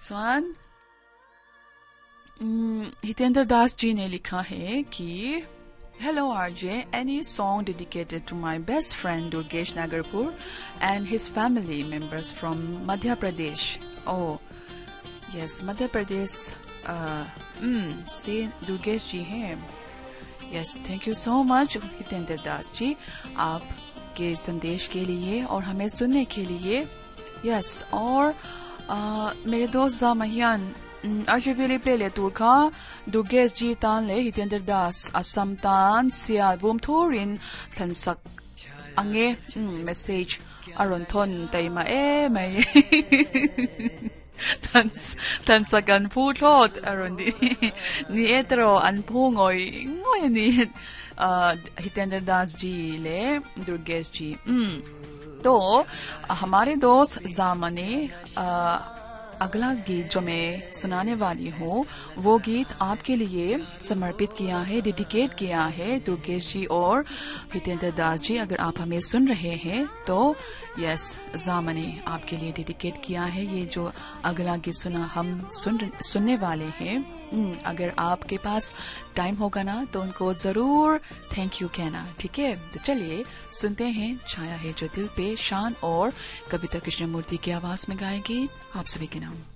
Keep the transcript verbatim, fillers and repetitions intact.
Next one Hitendra Das ji ने लिखा है कि hello RJ, any song dedicated to my best friend Durgesh Nagarpur and his family members from Madhya Pradesh. O yes, Madhya Pradesh से दुर्गेश जी हैं। Yes, thank you so much Hitendra Das ji आपके संदेश के लिए और हमें सुनने के लिए। यस, और uh, मेरे दोस्त जामहियान अर्जुबिली प्ले ले तुरका दुर्गेश जी तान ले हितेंद्र दास असम तान सिया बुम थोरिन थनसक अंगे मैसेज अरुणथोन तैमा ए मैं थनसक अनफू थोट अरुणदी नि एतरो अनफू ngoi ngoi ni Hitendra Das ji ले दुर्गेश जी। तो हमारे दोस्त जामा ने अगला गीत जो मैं सुनाने वाली हूँ वो गीत आपके लिए समर्पित किया है, डेडिकेट किया है दुर्गेश जी और हितेंद्र दास जी। अगर आप हमें सुन रहे हैं तो यस, जामा ने आपके लिए डेडिकेट किया है ये जो अगला गीत सुना हम सुन सुनने वाले हैं। अगर आपके पास टाइम होगा ना तो उनको जरूर थैंक यू कहना, ठीक है? तो चलिए सुनते हैं छाया है जो दिल पे, शान और कविता कृष्णमूर्ति की आवाज में गाएगी आप सभी के नाम।